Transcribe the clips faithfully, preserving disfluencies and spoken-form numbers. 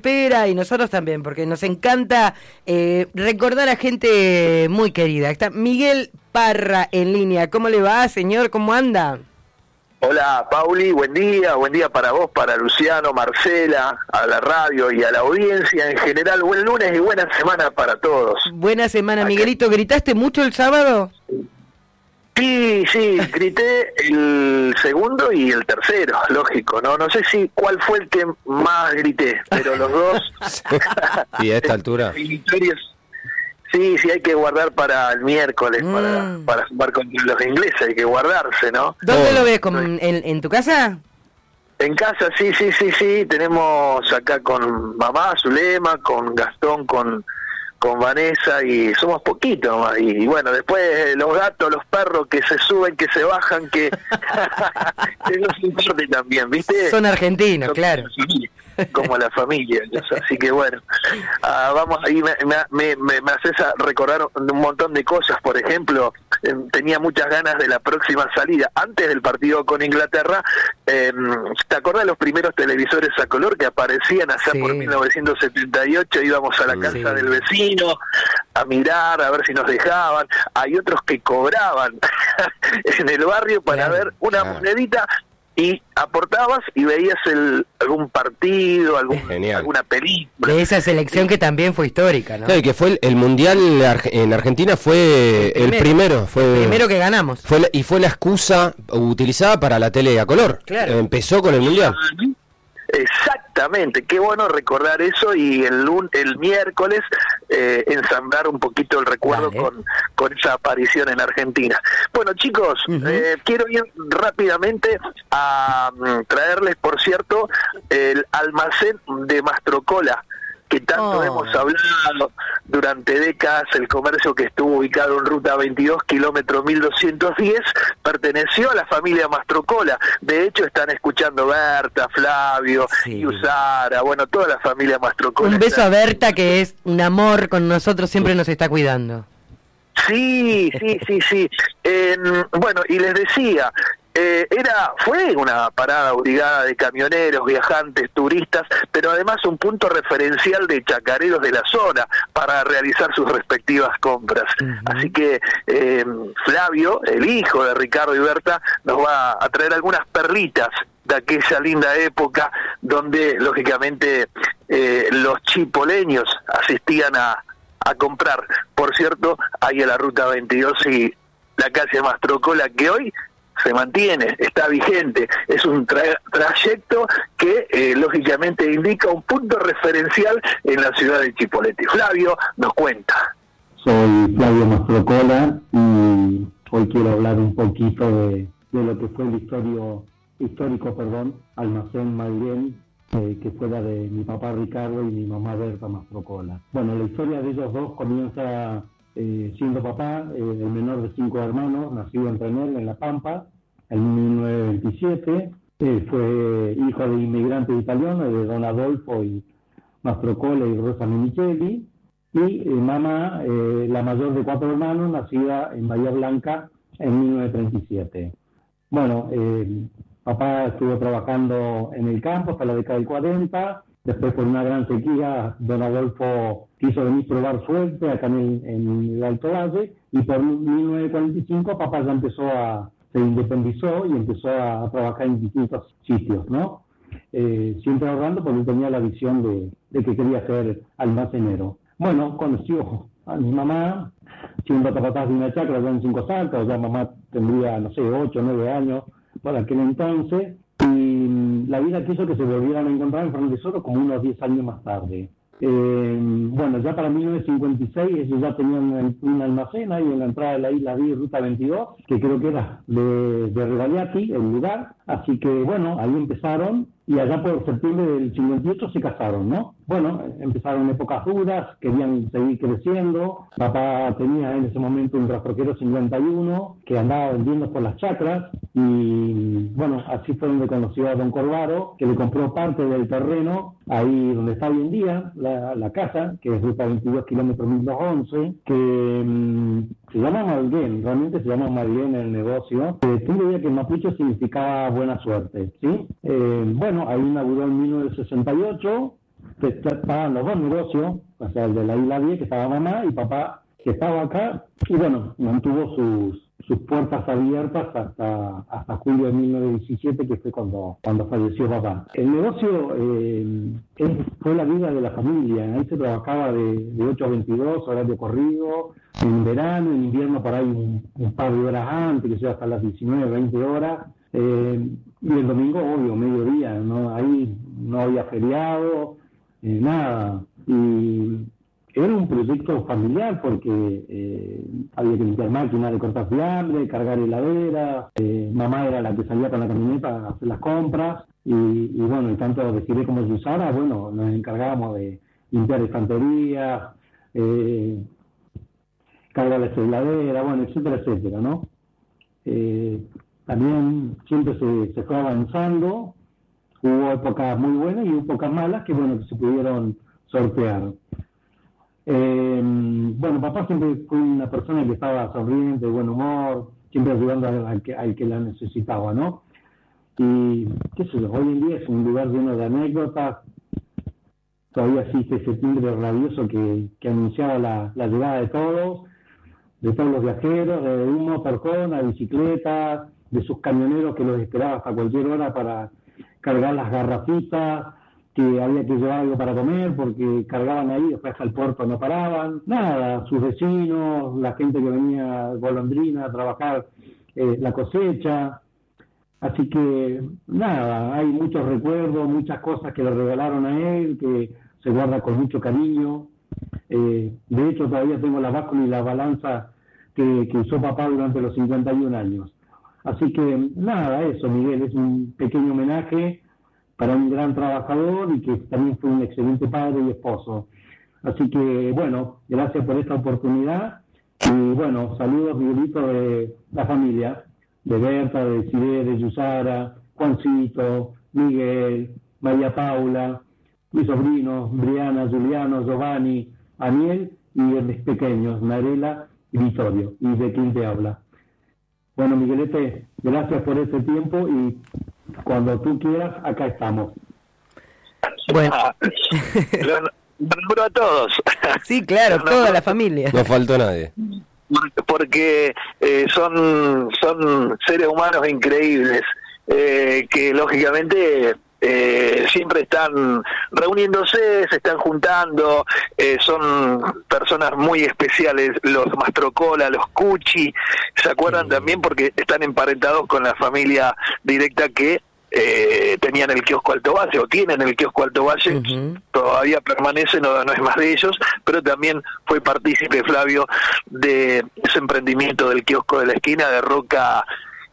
espera y nosotros también, porque nos encanta eh, recordar a gente muy querida. Está Miguel Parra en línea. ¿Cómo le va, señor? ¿Cómo anda? Hola, Pauli, buen día, buen día para vos, para Luciano, Marcela, a la radio y a la audiencia en general. Buen lunes y buena semana para todos. Buena semana, Miguelito. ¿Gritaste mucho el sábado? Sí, sí, grité el segundo y el tercero, lógico, ¿no? No sé si cuál fue el que más grité, pero los dos... Y a esta altura... Sí, sí, hay que guardar para el miércoles, mm. para, para jugar contra los ingleses, hay que guardarse, ¿no? ¿Dónde oh, lo ves? ¿Con, en, ¿En tu casa? En casa, sí, sí, sí, sí, tenemos acá con mamá, Zulema, con Gastón, con, con Vanessa, y somos poquitos más, y, y bueno, después los gatos, los perros que se suben, que se bajan, que... Eso es importante también, ¿viste? Son argentinos, Son claro. Como la familia, así que bueno, uh, vamos, ahí me, me, me, me haces recordar un montón de cosas. Por ejemplo, eh, tenía muchas ganas de la próxima salida, antes del partido con Inglaterra. eh, ¿Te acordás de los primeros televisores a color que aparecían allá sí. por mil novecientos setenta y ocho? Íbamos a la casa sí. del vecino a mirar, a ver si nos dejaban. Hay otros que cobraban en el barrio para claro, ver una claro. monedita, y aportabas y veías el, algún partido, algún, alguna película. De esa selección que también fue histórica, ¿no? Claro, y que fue el, el Mundial en Argentina fue el primero, el primero, fue, el primero que ganamos. Fue la, y fue la excusa utilizada para la tele a color. Claro. Empezó con el Mundial. Exactamente, qué bueno recordar eso, y el lun- el miércoles eh, ensamblar un poquito el recuerdo vale. con, con esa aparición en Argentina. Bueno, chicos, uh-huh. eh, quiero ir rápidamente a um, traerles, por cierto, el almacén de Mastrocola, que tanto oh. hemos hablado durante décadas. El comercio, que estuvo ubicado en Ruta veintidós, kilómetro mil doscientos diez, perteneció a la familia Mastrocola. De hecho, están escuchando Berta, Flavio, sí. Yusara, bueno, toda la familia Mastrocola. Un beso a Berta, que es un amor con nosotros, siempre nos está cuidando. Sí, sí, sí, sí. Eh, bueno, y les decía... Eh, era fue una parada obligada de camioneros, viajantes, turistas, pero además un punto referencial de chacareros de la zona para realizar sus respectivas compras. Uh-huh. Así que eh, Flavio, el hijo de Ricardo y Berta, nos va a traer algunas perlitas de aquella linda época donde, lógicamente, eh, los chipoleños asistían a, a comprar. Por cierto, ahí en la Ruta veintidós y la calle Mastrocola, que hoy se mantiene, está vigente. Es un tra- trayecto que eh, lógicamente indica un punto referencial en la ciudad de Chipoleti. Flavio nos cuenta. Soy Flavio Mastrocola y hoy quiero hablar un poquito de, de lo que fue el historio, histórico perdón, almacén Mailén, eh, que fue la de mi papá Ricardo y mi mamá Berta Mastrocola. Bueno, la historia de ellos dos comienza Eh, siendo papá, eh, el menor de cinco hermanos, nacido en Trenel, en La Pampa, en mil novecientos veintisiete. Eh, fue hijo de inmigrantes italianos, de don Adolfo y Mastrocola y Rosa Minicelli. Y eh, mamá, eh, la mayor de cuatro hermanos, nacida en Bahía Blanca en mil novecientos treinta y siete. Bueno, eh, papá estuvo trabajando en el campo hasta la década del cuarenta. Después, por una gran sequía, don Adolfo quiso venir a probar suerte acá en el, en el Alto Valle, y por mil novecientos cuarenta y cinco papá ya empezó a, se independizó y empezó a, a trabajar en distintos sitios, ¿no? Eh, siempre ahorrando, porque tenía la visión de, de que quería ser almacenero. Bueno, conoció a mi mamá, siendo capataz de una chacra, ya en Cinco Saltos, ya mamá tendría, no sé, ocho o nueve años por aquel entonces, y la vida quiso que se volvieran a encontrar en Fernández Oro como unos diez años más tarde. Eh, bueno, ya para mil novecientos cincuenta y seis ellos ya tenían un almacén ahí en la entrada de la isla de Ruta veintidós, que creo que era de, de Rebagliati, el lugar. Así que bueno, ahí empezaron, y allá por septiembre del cincuenta y ocho se casaron, ¿no? Bueno, empezaron épocas duras, querían seguir creciendo. Papá tenía en ese momento un rastroquero cincuenta y uno que andaba vendiendo por las chacras, y bueno, así fue donde conoció a don Corvaro, que le compró parte del terreno ahí donde está hoy en día la, la casa, que es Ruta veintidós, kilómetro mil doscientos once, que mmm, se llama Mailén, realmente se llama Mailén el negocio. Eh, tú veías que mapuche significaba buena suerte, ¿sí? Eh, bueno, ahí inauguró en mil novecientos sesenta y ocho, estaban los dos negocios, o sea, el de la Isla diez, que estaba mamá, y papá, que estaba acá, y bueno, mantuvo sus, sus puertas abiertas hasta hasta julio de mil novecientos diecisiete, que fue cuando, cuando falleció papá. El negocio eh, es, fue la vida de la familia, ahí se trabajaba de, de ocho a veintidós, horario corrido, en verano, en invierno por ahí un, un par de horas antes, que sea hasta las diecinueve, veinte horas, eh, y el domingo, obvio, mediodía, ¿no? Ahí no había feriado, eh, nada, y era un proyecto familiar porque eh, había que limpiar máquinas de cortar fiambre, cargar heladera, eh, mamá era la que salía con la camioneta a hacer las compras, y, y bueno, y tanto Desiree como Susana, bueno, nos encargábamos de limpiar estanterías, eh, cargar la heladera, bueno, etcétera, etcétera, ¿no? Eh, también siempre se, se fue avanzando, hubo épocas muy buenas y épocas malas que, bueno, que se pudieron sortear. Eh, bueno, papá siempre fue una persona que estaba sonriente, de buen humor, siempre ayudando al, al, que, al que la necesitaba, ¿no? Y, qué sé yo, hoy en día es un lugar lleno de anécdotas, todavía existe ese timbre rabioso que, que anunciaba la, la llegada de todos, de todos los viajeros, de un motorhome a bicicletas, de sus camioneros que los esperaba hasta cualquier hora para cargar las garrafitas, que había que llevar algo para comer porque cargaban ahí, después al puerto no paraban, nada, sus vecinos, la gente que venía golondrina a trabajar eh, la cosecha, así que nada, hay muchos recuerdos, muchas cosas que le regalaron a él, que se guarda con mucho cariño, eh, de hecho todavía tengo la báscula y la balanza que, que usó papá durante los cincuenta y un años, así que nada, eso Miguel, es un pequeño homenaje para un gran trabajador y que también fue un excelente padre y esposo. Así que, bueno, gracias por esta oportunidad y, bueno, saludos, Miguelito, de la familia, de Berta, de Desiree, de Yusara, Juancito, Miguel, María Paula, mis sobrinos, Briana, Juliano, Giovanni, Aniel y los pequeños, Narela y Vittorio, y de quien te habla. Bueno, Miguelete, gracias por este tiempo y cuando tú quieras, acá estamos. Bueno. Los nombro a todos. Sí, claro, no, toda no, la familia. No faltó nadie. Porque eh, son, son seres humanos increíbles, eh, que lógicamente eh, siempre están reuniéndose, se están juntando, eh, son personas muy especiales, los Mastrocola, los Cucci, ¿se acuerdan? Sí. También porque están emparentados con la familia directa que eh, tenían el kiosco Alto Valle, o tienen el kiosco Alto Valle, uh-huh. Todavía permanece, no, no es más de ellos, pero también fue partícipe Flavio de ese emprendimiento del kiosco de la esquina de Roca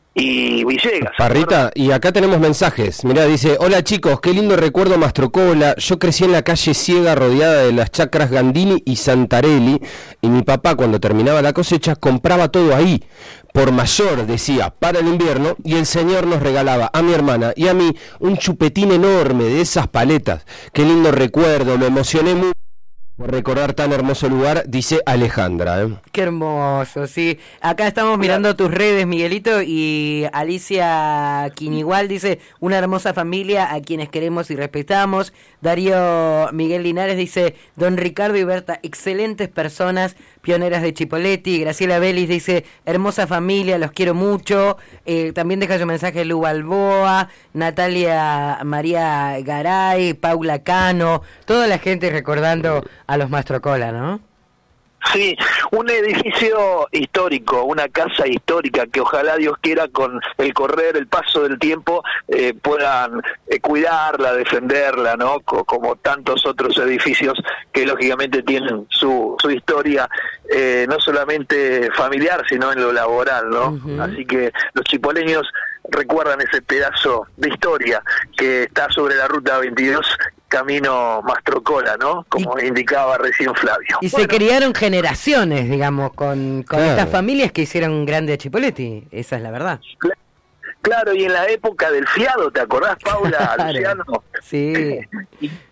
y Villegas. Parrita, y acá tenemos mensajes. Mirá, dice: hola chicos, qué lindo recuerdo Mastrocola. Yo crecí en la calle Ciega rodeada de las chacras Gandini y Santarelli, y mi papá cuando terminaba la cosecha compraba todo ahí, por mayor, decía, para el invierno, y el señor nos regalaba a mi hermana y a mí un chupetín enorme de esas paletas. Qué lindo recuerdo, me emocioné mucho por recordar tan hermoso lugar, dice Alejandra. ¿eh? Qué hermoso, sí. Acá estamos mirando tus redes, Miguelito, y Alicia Quinigual dice: una hermosa familia a quienes queremos y respetamos. Darío Miguel Linares dice: don Ricardo y Berta, excelentes personas, pioneras de Chipoleti. Graciela Vélez dice: hermosa familia, los quiero mucho. Eh, también deja su mensaje Lu Balboa, Natalia María Garay, Paula Cano, toda la gente recordando a los Mastrocola, ¿no? Sí, un edificio histórico, una casa histórica que ojalá Dios quiera con el correr, el paso del tiempo eh, puedan eh, cuidarla, defenderla, ¿no? Co- como tantos otros edificios que lógicamente tienen su, su historia, eh, no solamente familiar, sino en lo laboral, ¿no? Uh-huh. Así que los chipoleños recuerdan ese pedazo de historia que está sobre la ruta veintidós, camino Mastrocola, ¿no? Como y, indicaba recién Flavio. Y bueno, se criaron generaciones, digamos, con, con claro. estas familias que hicieron grande a Chipoleti, esa es la verdad. Claro, y en la época del fiado, ¿te acordás, Paula, claro. Luciano? Sí. Y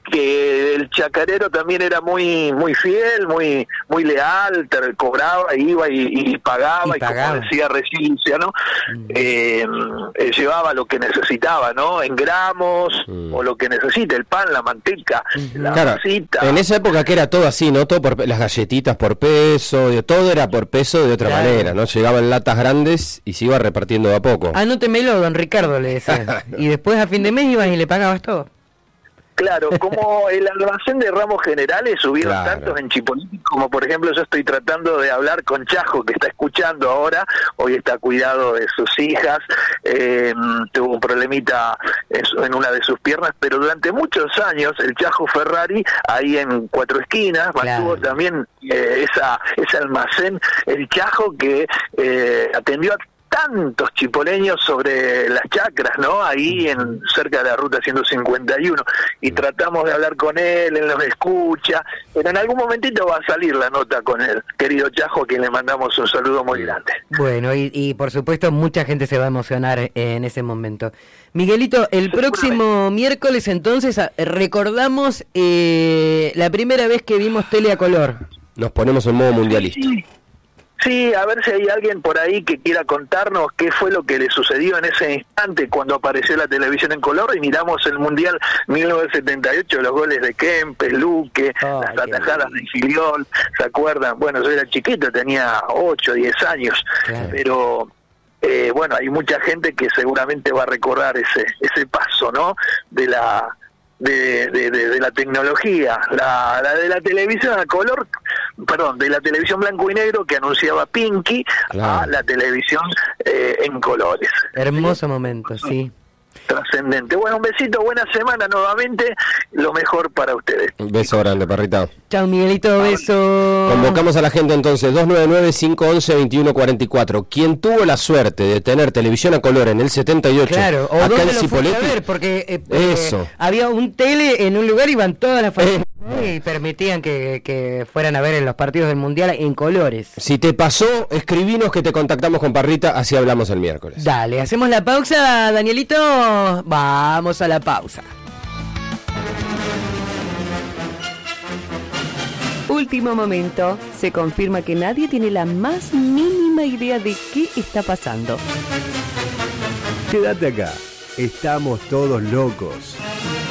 que el chacarero también era muy muy fiel, muy muy leal, te cobraba, iba y, y pagaba, y, pagaba. como decía recién Luciano, Mm. eh, eh, llevaba lo que necesitaba, ¿no? En gramos, Mm. o lo que necesite, el pan, la manteca, Ujú. la Claro, masita. en esa época que era todo así, ¿no? Todo por, pe- las galletitas por peso, de, todo era por peso de otra Claro. manera, ¿no? Llegaban latas grandes y se iba repartiendo de a poco. Anótemelo, don Ricardo, le decía. Y después a fin de mes ibas y le pagabas todo. Claro, como el almacén de ramos generales hubieron Claro. tantos en Chipolín, como por ejemplo yo estoy tratando de hablar con Chajo, que está escuchando ahora, hoy está cuidado de sus hijas, eh, tuvo un problemita en, su- en una de sus piernas, pero durante muchos años el Chajo Ferrari, ahí en Cuatro Esquinas, mantuvo Claro. también eh, esa ese almacén, el Chajo que eh, atendió a tantos chipoleños sobre las chacras, ¿no? Ahí en cerca de la ruta ciento cincuenta y uno, y tratamos de hablar con él, él nos escucha, pero en algún momentito va a salir la nota con el querido Chajo, a quien le mandamos un saludo muy grande. Bueno, y, y por supuesto mucha gente se va a emocionar en ese momento. Miguelito, el próximo miércoles entonces a- recordamos eh, la primera vez que vimos tele a color. Nos ponemos en modo mundialista. Sí, sí, a ver si hay alguien por ahí que quiera contarnos qué fue lo que le sucedió en ese instante cuando apareció la televisión en color y miramos el Mundial mil novecientos setenta y ocho, los goles de Kempes, Luque, Ay, las qué atajadas de Filiol, ¿se acuerdan? Bueno, yo era chiquito, tenía ocho, diez años, Claro. pero... Eh, bueno, hay mucha gente que seguramente va a recordar ese ese paso, ¿no? De la de, de, de, de la tecnología, la, la de la televisión a color, perdón, de la televisión blanco y negro que anunciaba Pinky, Claro. a la televisión eh, en colores. Hermoso momento, sí. Trascendente. Bueno, un besito, buena semana nuevamente, lo mejor para ustedes. Un beso grande, perrita. Chao, Miguelito, beso. Convocamos a la gente entonces, dos nueve nueve, cinco once, veintiuno cuarenta y cuatro. Quien tuvo la suerte de tener televisión a color en el setenta y ocho, Claro, o acá dónde en lo fuiste a Cipolletti, ver, porque eh, eh, Eso. había un tele en un lugar y iban todas las familias y permitían que, que fueran a ver en los partidos del Mundial en colores. si te pasó, escribinos que te contactamos con Parrita, así hablamos el miércoles. Dale, hacemos la pausa, Danielito. Vamos a la pausa. Último momento. Se confirma que nadie tiene la más mínima idea de qué está pasando. Quédate acá. Estamos todos locos.